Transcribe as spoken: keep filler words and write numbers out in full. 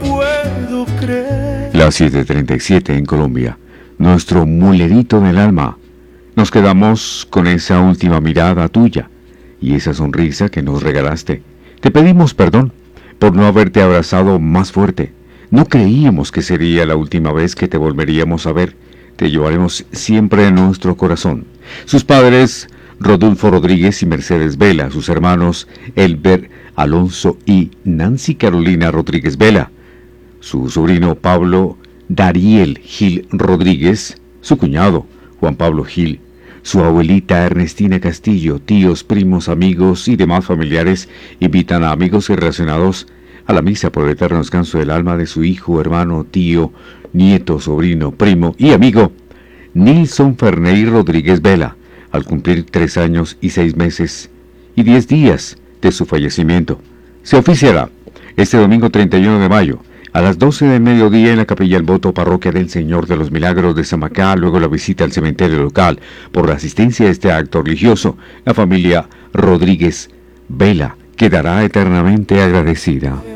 puedo creer. Las siete treinta y siete en Colombia. Nuestro mulerito del alma. Nos quedamos con esa última mirada tuya y esa sonrisa que nos regalaste. Te pedimos perdón por no haberte abrazado más fuerte. No creíamos que sería la última vez que te volveríamos a ver. Te llevaremos siempre en nuestro corazón. Sus padres, Rodolfo Rodríguez y Mercedes Vela. Sus hermanos, Elber Alonso y Nancy Carolina Rodríguez Vela. Su sobrino Pablo Dariel Gil Rodríguez. Su cuñado, Juan Pablo Gil. Su abuelita Ernestina Castillo. Tíos, primos, amigos y demás familiares invitan a amigos y relacionados a la misa por el eterno descanso del alma de su hijo, hermano, tío, nieto, sobrino, primo y amigo Nilson Ferney Rodríguez Vela, al cumplir tres años y seis meses y diez días de su fallecimiento. Se oficiará este domingo treinta y uno de mayo a las doce del mediodía en la Capilla El Voto, Parroquia del Señor de los Milagros de Samacá. Luego la visita al cementerio local. Por la asistencia a este acto religioso, la familia Rodríguez Vela quedará eternamente agradecida.